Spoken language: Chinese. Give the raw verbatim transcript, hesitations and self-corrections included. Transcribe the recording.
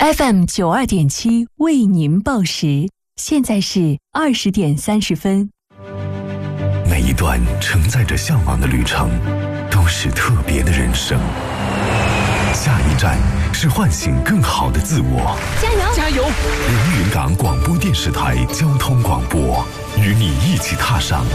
F M 九二点七为您报时，现在是二十点三十分。 每一段承载着向往的旅程，都是特别的人生。下一站是唤醒更好的自我。 加油！ 加油！ 连云港广播电视台交通广播，与你一起踏上